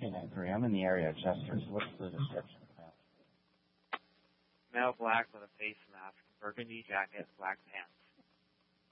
9-3. I'm in the area of Chester, so what's the description of that? Male black with a face mask, burgundy jacket, black pants.